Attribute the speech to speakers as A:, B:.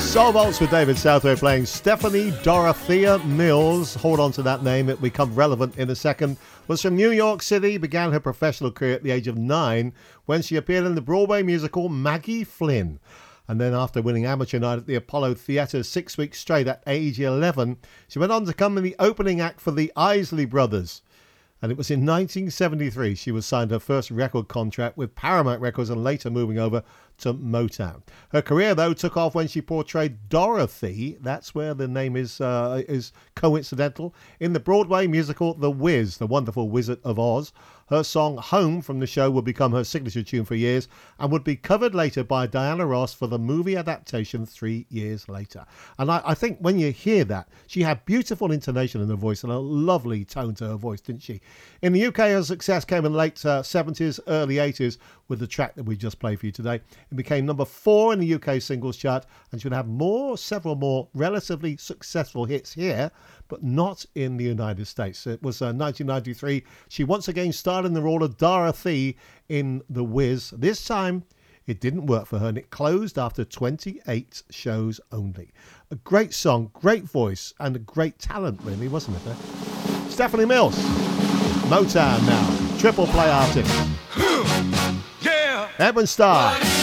A: Soul Vaults with David Southway playing Stephanie Dorothea Mills. Hold on to that name, it will become relevant in a second. Was from New York City, began her professional career at the age of 9 when she appeared in the Broadway musical Maggie Flynn. And then after winning amateur night at the Apollo Theatre 6 weeks straight at age 11, she went on to come in the opening act for the Isley Brothers. And it was in 1973 she was signed her first record contract with Paramount Records and later moving over to Motown. Her career, though, took off when she portrayed Dorothy, that's where the name is coincidental, in the Broadway musical The Wiz, The Wonderful Wizard of Oz. Her song Home from the show would become her signature tune for years and would be covered later by Diana Ross for the movie adaptation 3 years later. And I think when you hear that, she had beautiful intonation in her voice and a lovely tone to her voice, didn't she? In the UK, her success came in the late 70s, early 80s with the track that we just played for you today. It became number 4 in the UK singles chart, and she would have several more relatively successful hits here, but not in the United States. It was 1993. She once again starred in the role of Dorothy in The Wiz. This time, it didn't work for her, and it closed after 28 shows only. A great song, great voice, and a great talent, really, wasn't it? Stephanie Mills, Motown now, triple play artist. Yeah. Edwin Starr.